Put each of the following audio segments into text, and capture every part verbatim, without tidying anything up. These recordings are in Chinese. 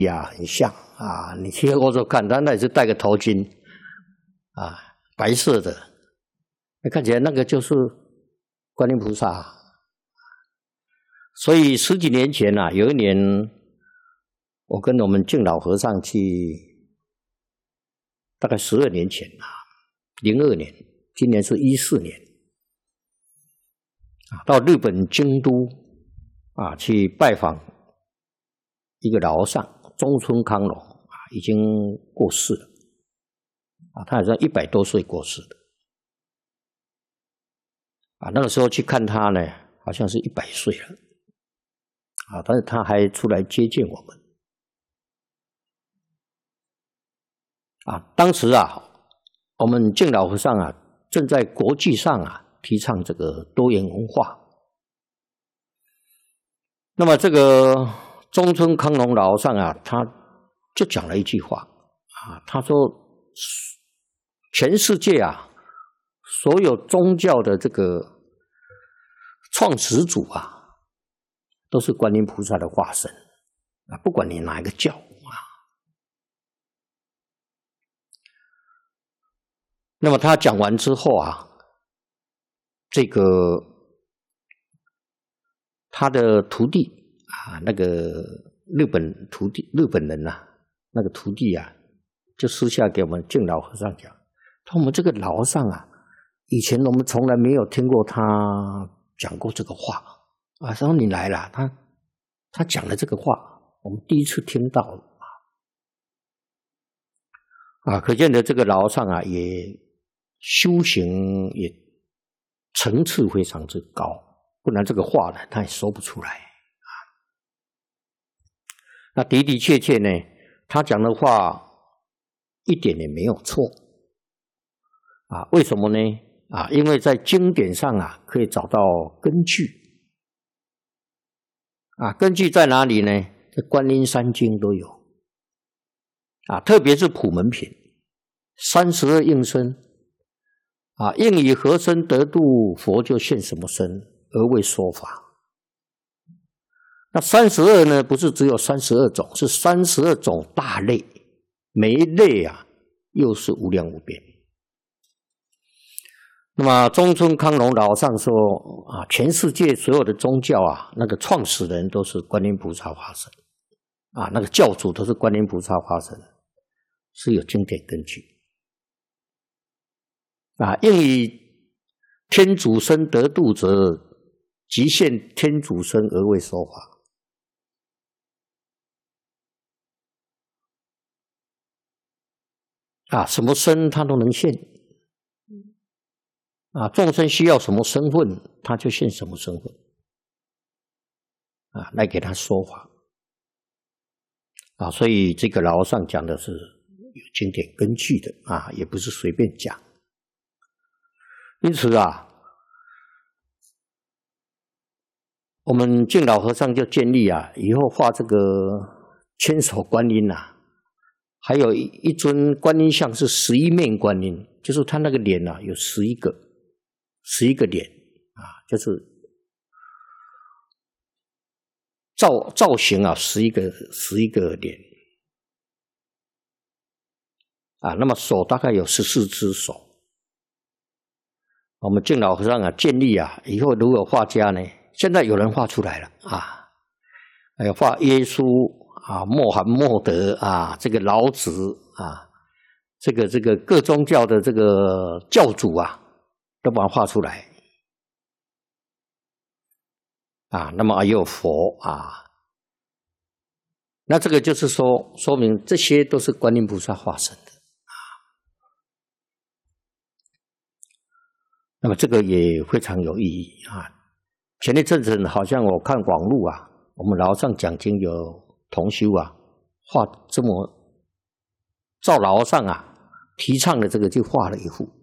呀很像啊。你去欧洲看，他那也是戴个头巾啊，白色的，看起来那个就是观音菩萨。所以十几年前啊，有一年我跟我们敬老和尚去，大概十二年前啊，零二年，今年是一四年啊，到日本京都啊去拜访一个老和尚中村康隆啊，已经过世了啊，他好像一百多岁过世的啊，那个时候去看他呢，好像是一百岁了啊，但是他还出来接见我们啊。当时啊，我们敬老和尚啊，正在国际上啊提倡这个多元文化。那么这个中村康隆老和尚啊，他就讲了一句话啊，他说全世界啊，所有宗教的这个创始主啊，都是观音菩萨的化身啊，不管你哪一个教啊。那么他讲完之后啊，这个他的徒弟啊，那个日本徒弟日本人啊，那个徒弟啊，就私下给我们敬老和尚讲，他说我们这个老和尚啊，以前我们从来没有听过他讲过这个话啊。他说你来了，他他讲的这个话，我们第一次听到啊，可见的这个老和尚啊，也修行也层次非常之高，不然这个话呢，他也说不出来啊。那的的确确呢，他讲的话一点也没有错啊。为什么呢？啊，因为在经典上啊，可以找到根据啊。根据在哪里呢？在观音三经都有啊，特别是普门品三十二应身啊，应以何身得度，佛就现什么身而为说法。那三十二呢，不是只有三十二种，是三十二种大类，每一类啊又是无量无边。那么中村康隆老和尚说啊，全世界所有的宗教啊，那个创始人都是观音菩萨化身啊，那个教主都是观音菩萨化身，是有经典根据啊。应以天主身得度者，即现天主身而为说法啊，什么身他都能现啊，众生需要什么身份，他就现什么身份啊，来给他说法啊。所以这个老和尚讲的是有经典根据的啊，也不是随便讲。因此啊，我们敬老和尚就建议啊，以后画这个千手观音啊，还有一尊观音像是十一面观音，就是他那个脸啊有十一个。十一个脸啊，就是造造型啊，十一个十一个脸啊。那么手大概有十四只手。我们敬老和尚啊，建议啊，以后如果画家呢，现在有人画出来了啊，还有画耶稣啊、穆罕默德啊、这个老子啊，这个这个各宗教的这个教主啊。都把它画出来啊，那么也有佛啊，那这个就是说，说明这些都是观音菩萨化身的啊。那么这个也非常有意义啊。前一阵子好像我看网络啊，我们老和尚讲经有同修啊，画这么照老和尚啊提倡的这个就画了一幅。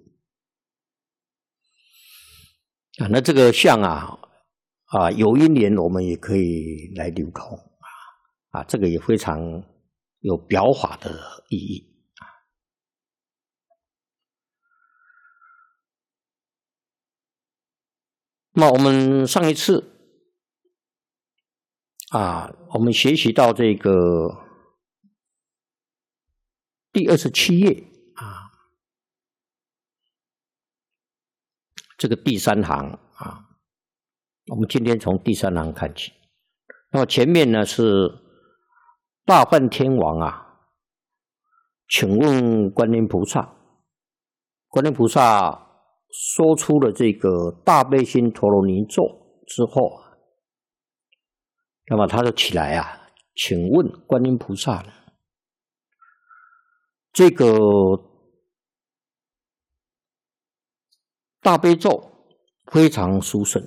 啊，那这个像啊，啊，有一年我们也可以来流通啊，啊，这个也非常有表法的意义啊。那我们上一次啊，我们学习到这个第二十七页啊，这个第三行啊，我们今天从第三行看起。那么前面呢是大梵天王啊，请问观音菩萨，观音菩萨说出了这个大悲心陀罗尼咒之后，那么他就起来啊，请问观音菩萨呢，这个大悲咒非常殊胜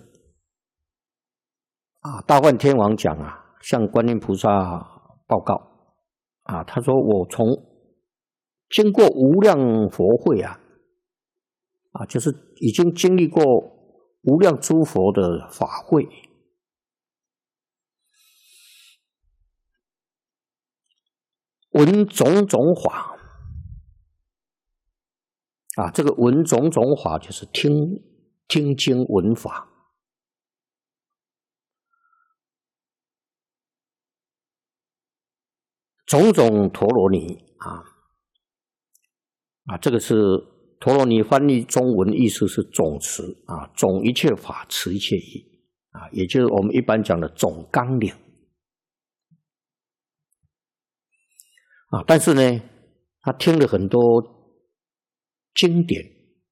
啊！大梵天王讲啊，向观音菩萨报告啊，他说我从经过无量佛会啊，啊，就是已经经历过无量诸佛的法会，闻种种法啊，这个闻种种法就是听听经闻法，种种陀罗尼啊啊，这个是陀罗尼翻译中文意思是总持啊，总一切法，持一切义啊，也就是我们一般讲的总纲领啊。但是呢，他听了很多经典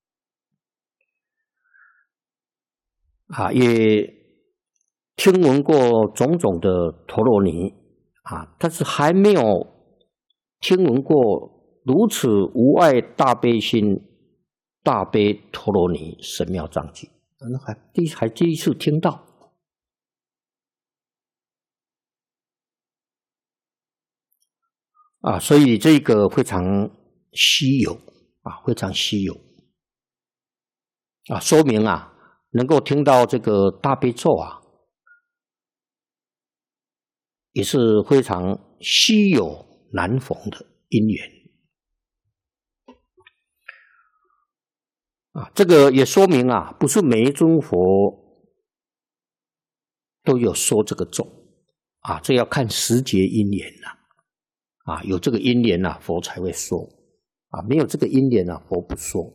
啊，也听闻过种种的陀罗尼啊，但是还没有听闻过如此无碍大悲心大悲陀罗尼神妙藏记，那还第还第一次听到啊，所以这个非常稀有啊，非常稀有啊，说明啊，能够听到这个大悲咒啊，也是非常稀有难逢的因缘啊。这个也说明啊，不是每一尊佛都有说这个咒啊，这要看时节因缘呐啊，啊，有这个因缘啊，佛才会说啊，没有这个因缘啊，佛不说。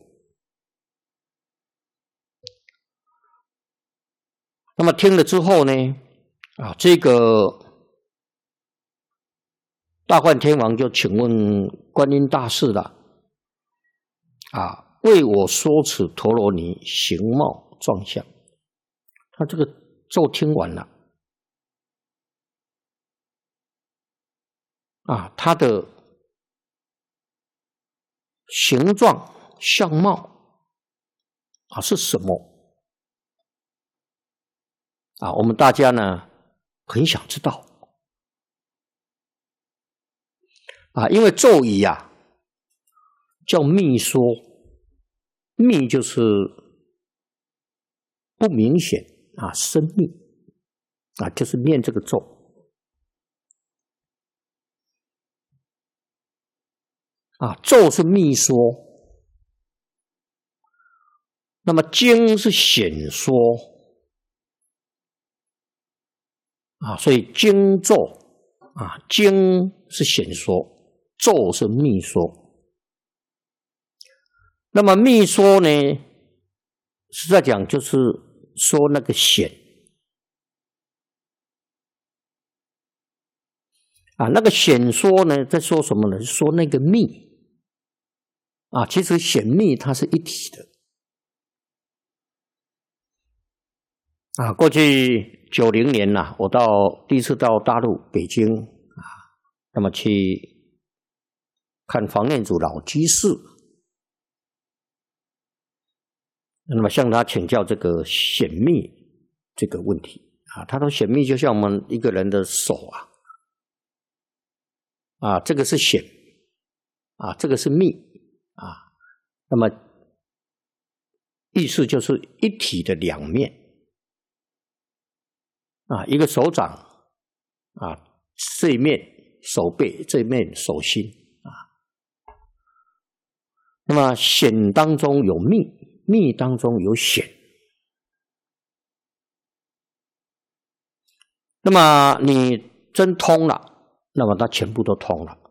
那么听了之后呢，啊，这个大梵天王就请问观音大士了，啊，为我说此陀罗尼形貌状相。他这个咒听完了，啊，他的形状相貌啊是什么？啊，我们大家呢很想知道啊，因为咒语啊叫密说，密就是不明显啊，生密啊，就是念这个咒啊，咒是密说，那么经是显说啊，所以经咒啊，经是显说，咒是密说。那么密说呢，实在讲就是说那个显啊，那个显说呢，在说什么呢？说那个密啊，其实显密它是一体的啊。过去九零年呐、啊，我到第一次到大陆北京啊，那么去看黄念祖老居士，那么向他请教这个显密这个问题啊。他说显密就像我们一个人的手啊，啊，这个是显啊，这个是密啊，那么意思就是一体的两面。啊，一个手掌啊，这一面手背，这一面手心啊。那么显当中有密，密当中有显。那么你真通了，那么它全部都通了